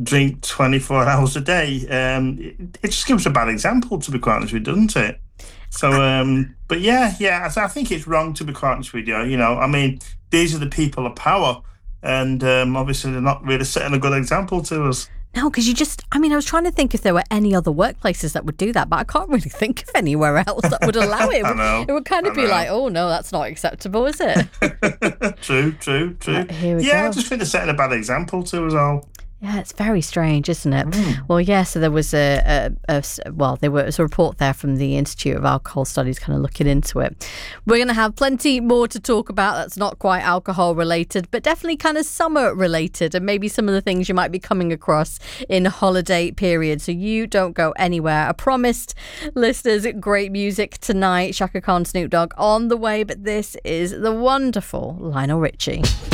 drink 24 hours a day. It just gives a bad example, to be quite honest with you, doesn't it? So, but yeah, I think it's wrong, to be quite honest with you. I mean, these are the people of power, and obviously they're not really setting a good example to us. No, because I was trying to think if there were any other workplaces that would do that, but I can't really think of anywhere else that would allow it. I know. It would kind of be like, oh no, that's not acceptable, is it? True. Here we Yeah, go. I just think they're setting a bad example to us all. Yeah, it's very strange, isn't it? Well, yeah, so there was there was a report there from the Institute of Alcohol Studies kind of looking into it. We're going to have plenty more to talk about that's not quite alcohol related, but definitely kind of summer related, and maybe some of the things you might be coming across in holiday period. So you don't go anywhere. I promised listeners great music tonight. Shaka Khan, Snoop Dogg on the way, but this is the wonderful Lionel Richie.